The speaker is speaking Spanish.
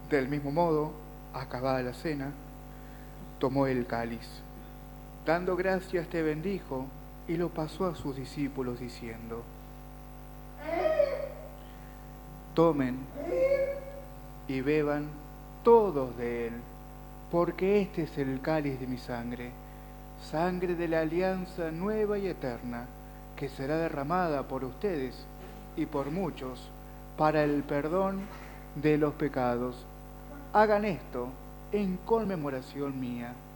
Del mismo modo, acabada la cena, tomó el cáliz. Dando gracias te bendijo y lo pasó a sus discípulos diciendo: tomen y beban todos de él, porque este es el cáliz de mi sangre, sangre de la alianza nueva y eterna, que será derramada por ustedes y por muchos para el perdón de los pecados. Hagan esto en conmemoración mía.